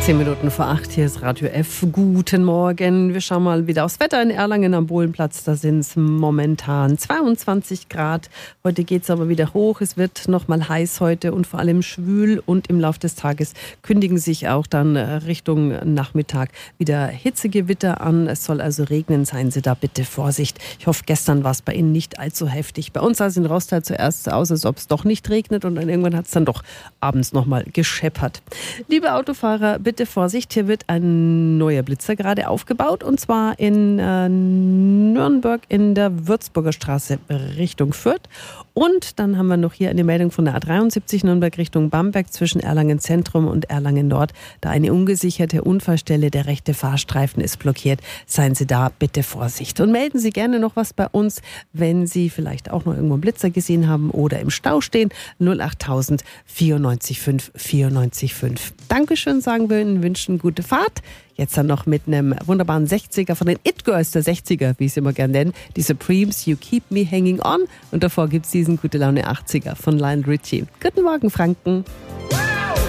7:10, hier ist Radio F. Guten Morgen. Wir schauen mal wieder aufs Wetter in Erlangen am Bohlenplatz. Da sind es momentan 22 Grad. Heute geht es aber wieder hoch. Es wird noch mal heiß heute und vor allem schwül. Und im Laufe des Tages kündigen sich auch dann Richtung Nachmittag wieder Hitzegewitter an. Es soll also regnen. Seien Sie da bitte Vorsicht. Ich hoffe, gestern war es bei Ihnen nicht allzu heftig. Bei uns sah es in Rostal zuerst aus, als ob es doch nicht regnet. Und dann irgendwann hat es dann doch abends noch mal gescheppert. Liebe Autofahrer, bitte Vorsicht, hier wird ein neuer Blitzer gerade aufgebaut und zwar in Nürnberg in der Würzburger Straße Richtung Fürth. Und dann haben wir noch hier eine Meldung von der A73 Nürnberg Richtung Bamberg zwischen Erlangen Zentrum und Erlangen Nord. Da eine ungesicherte Unfallstelle, der rechte Fahrstreifen ist blockiert. Seien Sie da bitte Vorsicht. Und melden Sie gerne noch was bei uns, wenn Sie vielleicht auch noch irgendwo einen Blitzer gesehen haben oder im Stau stehen. 08000 94 5 94 5. Dankeschön, sagen wir Ihnen, wünschen gute Fahrt. Jetzt dann noch mit einem wunderbaren 60er von den It Girls der 60er, wie ich es immer gerne nenne. Die Supremes, You Keep Me Hanging On. Und davor gibt es diesen Gute Laune 80er von Lionel Richie. Guten Morgen, Franken.